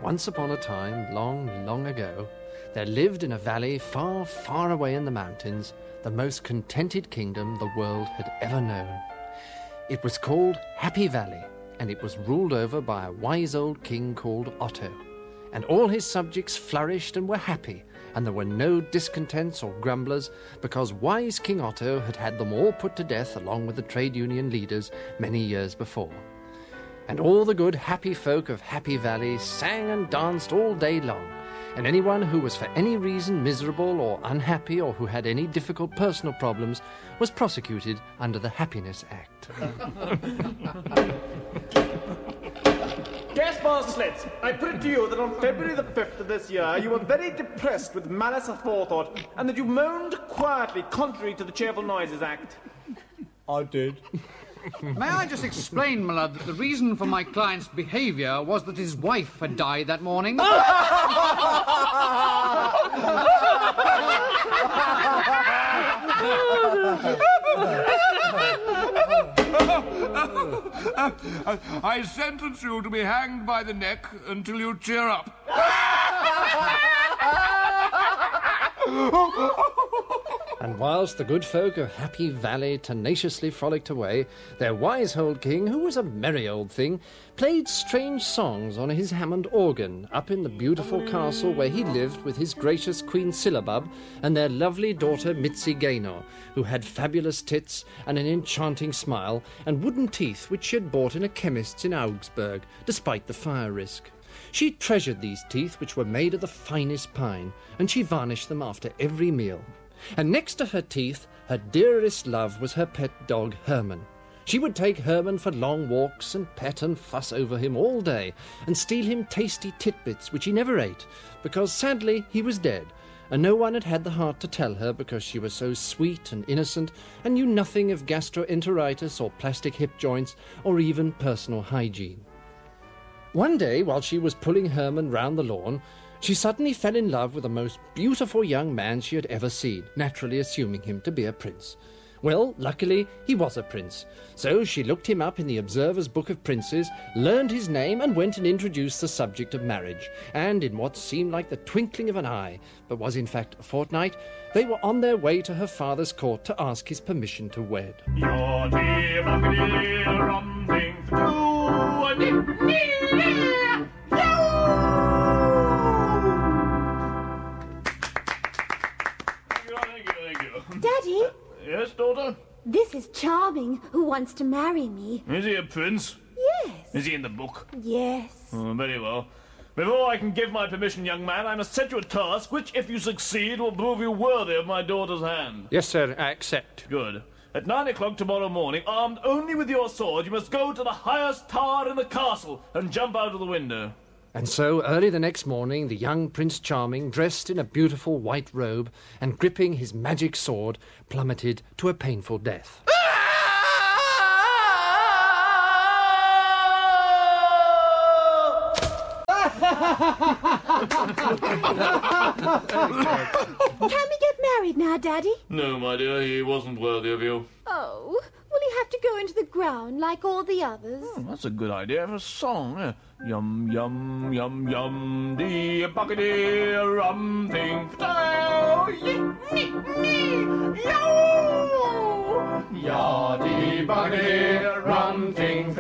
once upon a time, long, long ago, there lived in a valley far, far away in the mountains the most contented kingdom the world had ever known. It was called Happy Valley, and it was ruled over by a wise old king called Otto. And all his subjects flourished and were happy, and there were no discontents or grumblers, because wise King Otto had had them all put to death along with the trade union leaders many years before. And all the good happy folk of Happy Valley sang and danced all day long, and anyone who was for any reason miserable or unhappy or who had any difficult personal problems was prosecuted under the Happiness Act. Gaspar Slits, I put it to you that on February the 5th of this year you were very depressed with malice aforethought, and that you moaned quietly contrary to the Cheerful Noises Act. I did. May I just explain, my lord, that the reason for my client's behaviour was that his wife had died that morning? I sentence you to be hanged by the neck until you cheer up. And whilst the good folk of Happy Valley tenaciously frolicked away, their wise old king, who was a merry old thing, played strange songs on his Hammond organ up in the beautiful castle where he lived with his gracious Queen Syllabub and their lovely daughter Mitzi Gaynor, who had fabulous tits and an enchanting smile and wooden teeth which she had bought in a chemist's in Augsburg, despite the fire risk. She treasured these teeth, which were made of the finest pine, and she varnished them after every meal. And next to her teeth, her dearest love was her pet dog, Herman. She would take Herman for long walks and pet and fuss over him all day and steal him tasty titbits which he never ate, because sadly he was dead, and no one had had the heart to tell her because she was so sweet and innocent and knew nothing of gastroenteritis or plastic hip joints or even personal hygiene. One day, while she was pulling Herman round the lawn, she suddenly fell in love with the most beautiful young man she had ever seen, naturally assuming him to be a prince. Well, luckily, he was a prince. So she looked him up in the Observer's Book of Princes, learned his name, and went and introduced the subject of marriage. And in what seemed like the twinkling of an eye, but was in fact a fortnight, they were on their way to her father's court to ask his permission to wed. Daddy? Yes, daughter? This is Charming, who wants to marry me. Is he a prince? Yes. Is he in the book? Yes. Oh, very well. Before I can give my permission, young man, I must set you a task which, if you succeed, will prove you worthy of my daughter's hand. Yes, sir, I accept. Good. At 9 o'clock tomorrow morning, armed only with your sword, you must go to the highest tower in the castle and jump out of the window. And so, early the next morning, the young Prince Charming, dressed in a beautiful white robe and gripping his magic sword, plummeted to a painful death. Can we get married now, Daddy? No, my dear, he wasn't worthy of you. Oh, will he have to go into the ground like all the others? Oh, that's a good idea for a song. Yum, yum, yum, yum, dee, buckety, rum, thing, yaddy, buckety, rum, thing,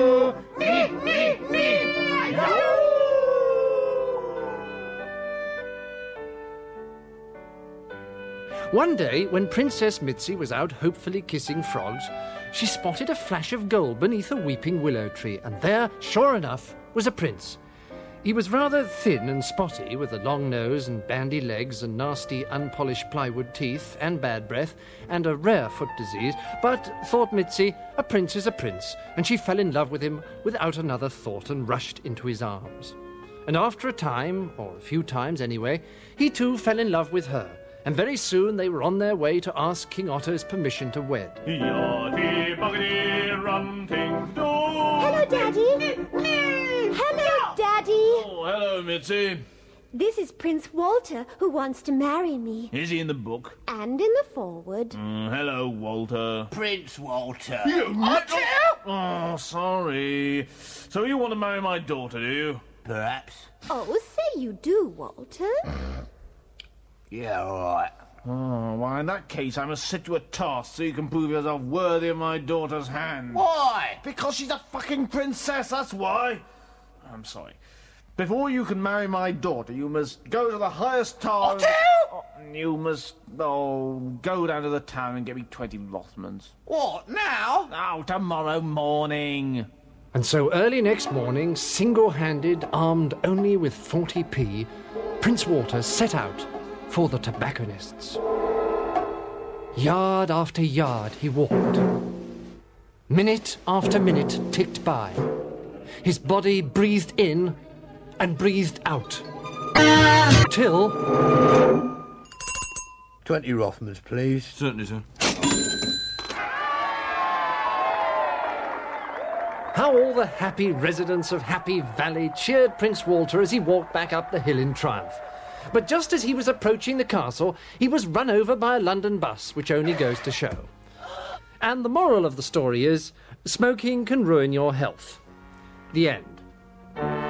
One day, when Princess Mitzi was out hopefully kissing frogs, she spotted a flash of gold beneath a weeping willow tree, and there, sure enough, was a prince. He was rather thin and spotty, with a long nose and bandy legs and nasty unpolished plywood teeth and bad breath and a rare foot disease, but, thought Mitzi, a prince is a prince, and she fell in love with him without another thought and rushed into his arms. And after a time, or a few times anyway, he too fell in love with her, and very soon they were on their way to ask King Otto's permission to wed. Hello, Daddy. Hello, Daddy. Oh, hello, Mitzi. This is Prince Walter, who wants to marry me. Is he in the book? And in the foreword. Hello, Walter. Prince Walter. Oh, sorry. So you want to marry my daughter, do you? perhaps. Oh, say you do, Walter. Yeah, all right. Oh, why, in that case, I must set you a task so you can prove yourself worthy of my daughter's hand. Why? Because she's a fucking princess, that's why. I'm sorry. Before you can marry my daughter, you must go to the highest tower... Hotel? You must, go down to the town and get me 20 Rothmans. What, now? Oh, tomorrow morning. And so early next morning, single-handed, armed only with 40p, Prince Walter set out for the tobacconists. Yard after yard he walked. Minute after minute ticked by. His body breathed in and breathed out. Till... 20 Rothmans, please. Certainly, sir. How all the happy residents of Happy Valley cheered Prince Walter as he walked back up the hill in triumph. But just as he was approaching the castle, he was run over by a London bus, which only goes to show. And the moral of the story is, smoking can ruin your health. The end.